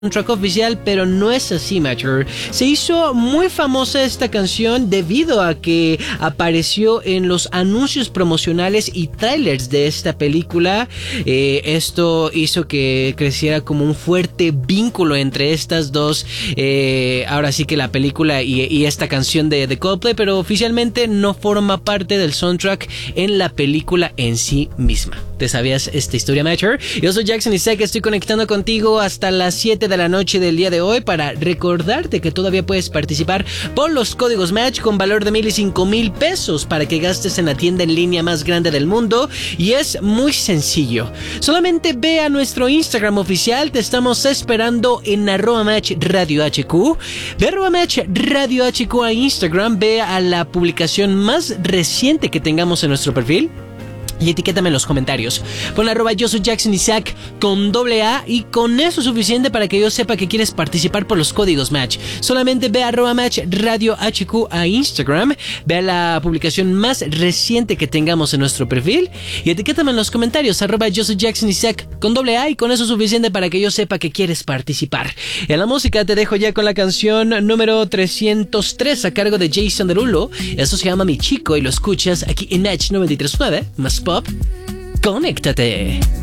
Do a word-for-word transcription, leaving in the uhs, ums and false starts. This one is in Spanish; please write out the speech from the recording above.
soundtrack oficial, pero no es así, Mature. Se hizo muy famosa esta canción debido a que apareció en los anuncios promocionales y trailers de esta película. Eh, esto hizo que creciera como un fuerte vínculo entre estas dos, eh, ahora sí que la película y, y esta canción de, de Coldplay, pero oficialmente no forma parte del soundtrack en la película en sí misma. ¿Te sabías esta historia, Mature? Yo soy Jackson y sé que estoy conectando contigo hasta las siete de la noche del día de hoy para recordarte que todavía puedes participar por los códigos Match con valor de mil y cinco mil pesos para que gastes en la tienda en línea más grande del mundo. Y es muy sencillo. Solamente ve a nuestro Instagram oficial. Te estamos esperando en arroba Match Radio H Q. Ve arroba Match Radio H Q a Instagram. Ve a la publicación más reciente que tengamos en nuestro perfil y etiquétame en los comentarios. Pon arroba yo soy Jackson Isaac con doble A y con eso es suficiente para que yo sepa que quieres participar por los códigos Match. Solamente ve a arroba Match Radio H Q a Instagram, ve a la publicación más reciente que tengamos en nuestro perfil y etiquétame en los comentarios arroba yo soy Jackson Isaac con doble A y con eso es suficiente para que yo sepa que quieres participar. En la música te dejo ya con la canción número trescientos tres a cargo de Jason Derulo. Eso se llama Mi Chico y lo escuchas aquí en Match noventa y tres punto nueve más Pop. Conéctate.